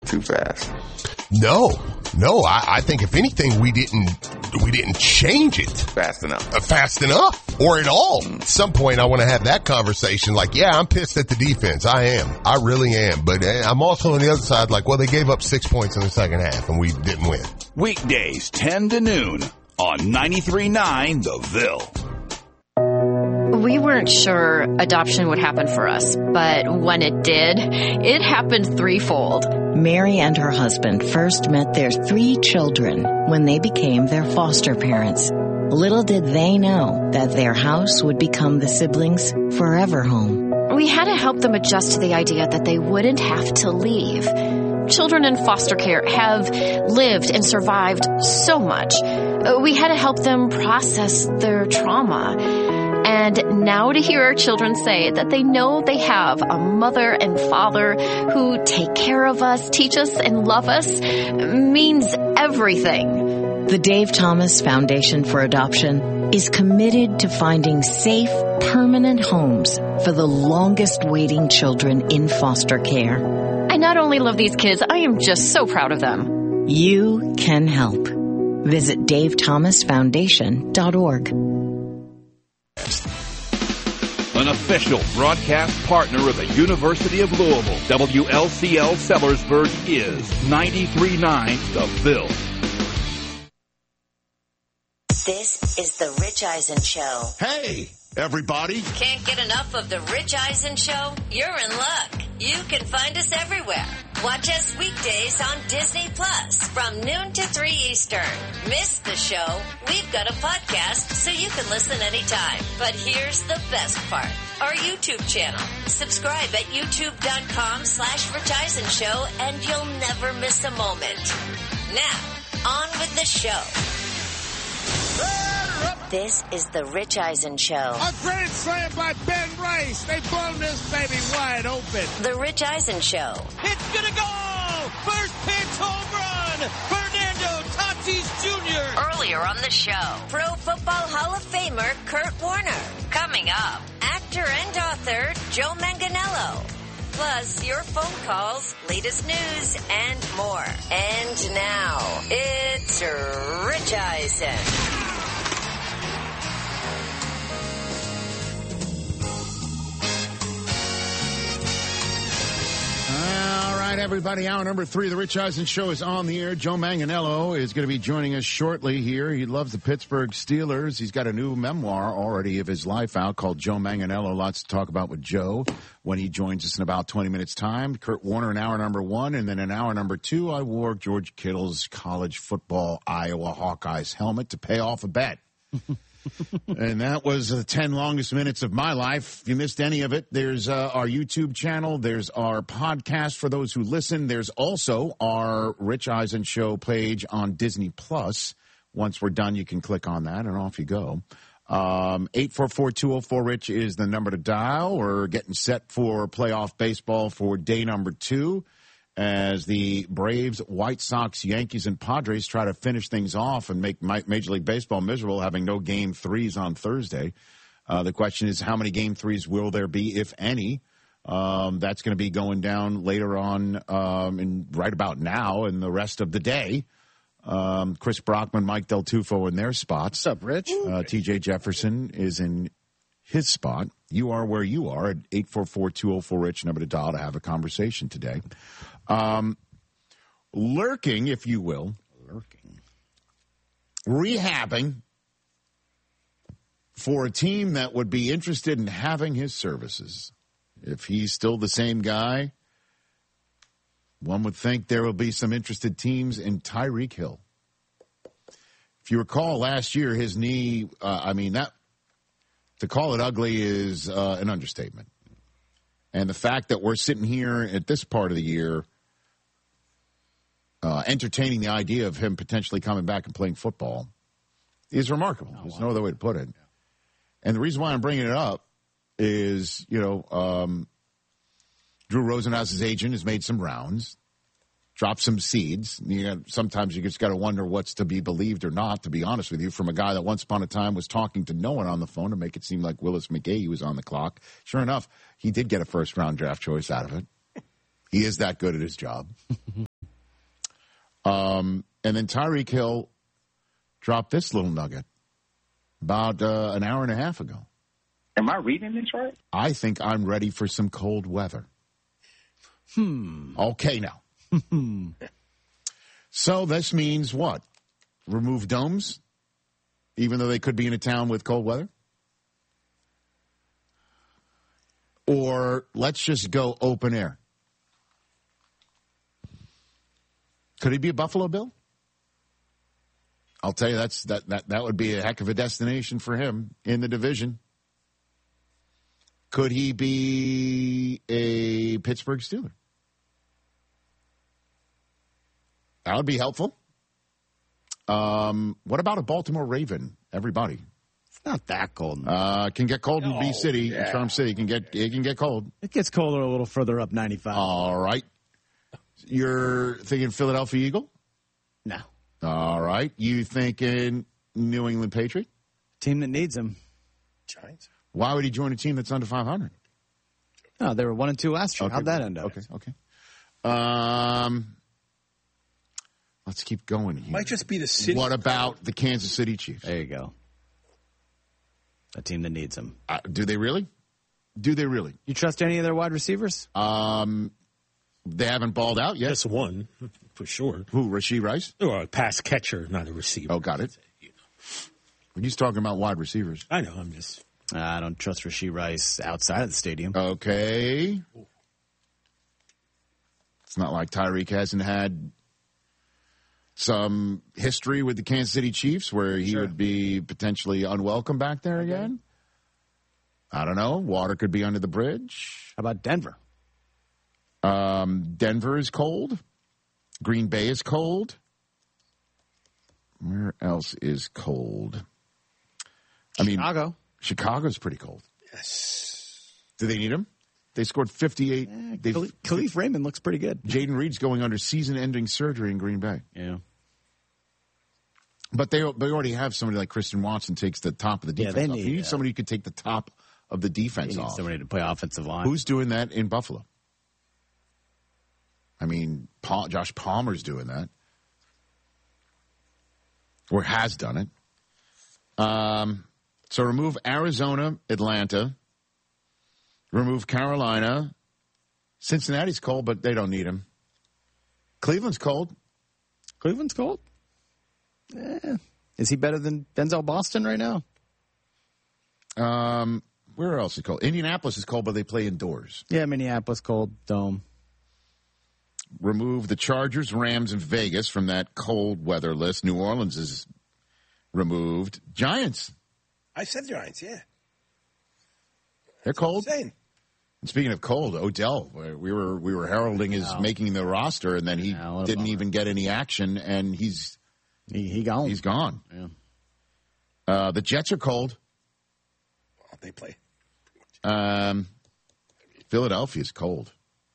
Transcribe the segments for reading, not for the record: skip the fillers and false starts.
too fast. No, I think if anything, we didn't change it Fast enough. or at all. At some point, I want to have that conversation. Like, yeah, I'm pissed at the defense. I really am. But I'm also on the other side, like, well, they gave up 6 points in the second half and we didn't win. Weekdays 10 to noon on 93.9 The Ville. We weren't sure adoption would happen for us, but when it did, it happened threefold. Mary and her husband first met their 3 children when they became their foster parents. Little did they know that their house would become the siblings' forever home. We had to help them adjust to the idea that they wouldn't have to leave. Children in foster care have lived and survived so much. We had to help them process their trauma. And now to hear our children say that they know they have a mother and father who take care of us, teach us, and love us means everything. The Dave Thomas Foundation for Adoption is committed to finding safe, permanent homes for the longest waiting children in foster care. I not only love these kids, I am just so proud of them. You can help. Visit davethomasfoundation.org. An official broadcast partner of the University of Louisville, WLCL Sellersburg is 93.9 The Ville. This is the Rich Eisen Show. Hey, everybody. Can't get enough of the Rich Eisen Show? You're in luck. You can find us everywhere. Watch us weekdays on Disney Plus from noon to 3 Eastern. Miss the show? We've got a podcast so you can listen anytime. But here's the best part. Our YouTube channel. Subscribe at youtube.com/Rich Eisen Show and you'll never miss a moment. Now, on with the show. This is the Rich Eisen Show. A grand slam by Ben Rice. They've blown this baby wide open. The Rich Eisen Show. It's gonna go! First pitch home run! Fernando Tatis Jr. Earlier on the show, Pro Football Hall of Famer Kurt Warner. Coming up, actor and author Joe Manganiello. Plus, your phone calls, latest news, and more. And now, it's Rich Eisen. All right, everybody. Hour number 3 of the Rich Eisen Show is on the air. Joe Manganiello is going to be joining us shortly here. He loves the Pittsburgh Steelers. He's got a new memoir already of his life out called Joe Manganiello. Lots to talk about with Joe when he joins us in about 20 minutes' time. Kurt Warner in hour number 1, and then in hour number 2, I wore George Kittle's college football Iowa Hawkeyes helmet to pay off a bet. And that was the 10 longest minutes of my life. If you missed any of it, there's our YouTube channel. There's our podcast for those who listen. There's also our Rich Eisen Show page on Disney Plus. Once we're done, you can click on that, and off you go. 844-204-RICH is the number to dial. We're getting set for playoff baseball for day number 2. As the Braves, White Sox, Yankees, and Padres try to finish things off and make Major League Baseball miserable, having no Game 3s on Thursday. The question is, how many Game 3s will there be, if any? That's going to be going down later on right about now and the rest of the day. Chris Brockman, Mike Del Tufo in their spots. What's up, Rich? TJ Jefferson is in his spot. You are where you are at 844-204-RICH, number to dial to have a conversation today. Lurking, if you will, rehabbing for a team that would be interested in having his services. If he's still the same guy, one would think there will be some interested teams in Tyreek Hill. If you recall last year, his knee, to call it ugly is an understatement. And the fact that we're sitting here at this part of the year entertaining the idea of him potentially coming back and playing football is remarkable. There's no other way to put it. And the reason why I'm bringing it up is, Drew Rosenhaus's agent has made some rounds, dropped some seeds. Sometimes you just got to wonder what's to be believed or not, to be honest with you, from a guy that once upon a time was talking to no one on the phone to make it seem like Willis McGahee was on the clock. Sure enough, he did get a first-round draft choice out of it. He is that good at his job. And then Tyreek Hill dropped this little nugget about an hour and a half ago. Am I reading this right? I think I'm ready for some cold weather. Okay, now. So this means what? Remove domes, even though they could be in a town with cold weather? Or let's just go open air. Could he be a Buffalo Bill? I'll tell you, that would be a heck of a destination for him in the division. Could he be a Pittsburgh Steeler? That would be helpful. What about a Baltimore Raven? Everybody. It's not that cold. Can get cold in B-City, in Charm City. It can get cold. It gets colder a little further up 95. All right. You're thinking Philadelphia Eagle? No. All right. You thinking New England Patriot? Team that needs him. Giants. Why would he join a team that's under 500? No, they were 1-2 last year. Okay. How'd that end up? Okay. Let's keep going here. Might just be the city. What about the Kansas City Chiefs? There you go. A team that needs him. Do they really? You trust any of their wide receivers? They haven't balled out yet. Just one, for sure. Who, Rashee Rice? Or a pass catcher, not a receiver. Oh, got it. He's talking about wide receivers. I know, I'm just... I don't trust Rashee Rice outside of the stadium. Okay. It's not like Tyreek hasn't had some history with the Kansas City Chiefs where he would be potentially unwelcome back there again. I don't know. Water could be under the bridge. How about Denver? Denver is cold. Green Bay is cold. Where else is cold? Chicago. Chicago's pretty cold. Yes. Do they need him? They scored 58. Khalif Raymond looks pretty good. Jaden Reed's going under season-ending surgery in Green Bay. Yeah. But they already have somebody like Christian Watson takes the top of the defense off. You need somebody who could take the top of the defense off. Somebody to play offensive line. Who's doing that in Buffalo? I mean, Josh Palmer's doing that. Or has done it. So remove Arizona, Atlanta. Remove Carolina. Cincinnati's cold, but they don't need him. Cleveland's cold. Cleveland's cold? Is he better than Denzel Boston right now? Where else is cold? Indianapolis is cold, but they play indoors. Yeah, Minneapolis cold, dome. Remove the Chargers, Rams, and Vegas from that cold weather list. New Orleans is removed. Giants. I said Giants, yeah. They're cold. Insane. And speaking of cold, Odell, we were heralding his making the roster, and then he didn't even get any action, and he's gone. He's gone. Yeah. The Jets are cold. Oh, they play. Philadelphia's cold.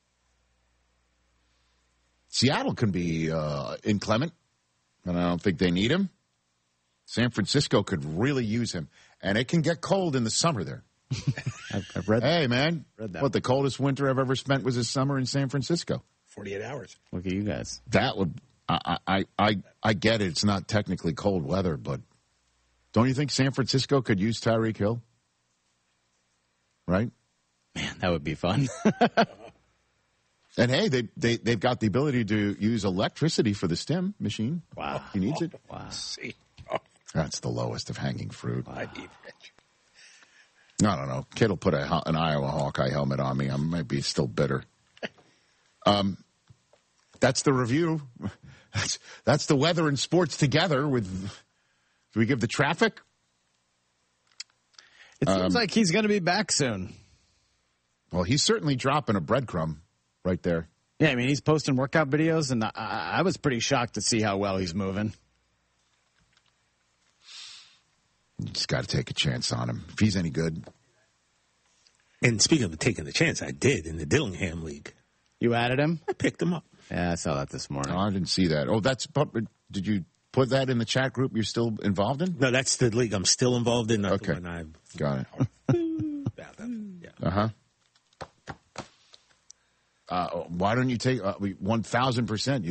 Seattle can be inclement, and I don't think they need him. San Francisco could really use him, and it can get cold in the summer there. I've read that. Hey, man, read that. what the coldest winter I've ever spent was this summer in San Francisco. 48 hours. Look at you guys. That would, I get it. It's not technically cold weather, but don't you think San Francisco could use Tyreek Hill? Right? Man, that would be fun. And hey, they've got the ability to use electricity for the stem machine. Wow. He needs it. Wow. See. That's the lowest of hanging fruit. Wow. I don't know. Kid will put an Iowa Hawkeye helmet on me. I might be still bitter. That's the review. That's the weather and sports together with, do we give the traffic? It seems like he's going to be back soon. Well, he's certainly dropping a breadcrumb right there. Yeah, I mean, he's posting workout videos, and I was pretty shocked to see how well he's moving. You just got to take a chance on him. If he's any good. And speaking of taking the chance, I did in the Dillingham League. You added him? I picked him up. Yeah, I saw that this morning. Oh, I didn't see that. Oh, did you put that in the chat group you're still involved in? No, that's the league I'm still involved in. Not Okay. The one I've... Got it. Yeah. Uh-huh. Why don't you take 1,000%?